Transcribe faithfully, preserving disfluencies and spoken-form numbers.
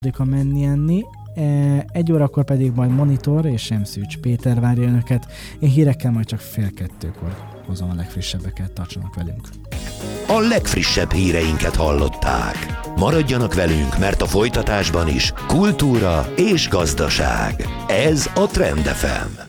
menni enni. Egy órakor pedig majd Monitor és Semszűcs Péter várja önöket. Én hírekkel majd csak fél kettőkor hozom a legfrissebbeket, tartsanak velünk. A legfrissebb híreinket hallották. Maradjanak velünk, mert a folytatásban is kultúra és gazdaság. Ez a Trend ef em.